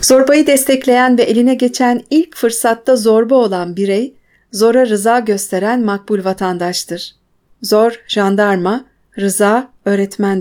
Zorbayı destekleyen ve eline geçen ilk fırsatta zorba olan birey, zora rıza gösteren makbul vatandaştır. Zor, jandarma, rıza, öğretmendir.